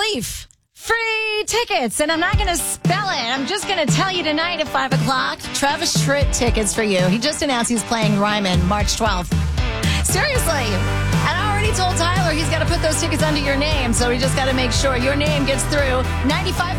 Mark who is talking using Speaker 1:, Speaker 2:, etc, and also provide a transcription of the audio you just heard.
Speaker 1: life. Free tickets, and I'm not going to spell it. I'm just going to tell you tonight at 5 o'clock. Travis Tritt tickets for you. He just announced he's playing Ryman March 12th. Seriously. And I already told Tyler he's got to put those tickets under your name, so we just got to make sure your name gets through. 95.5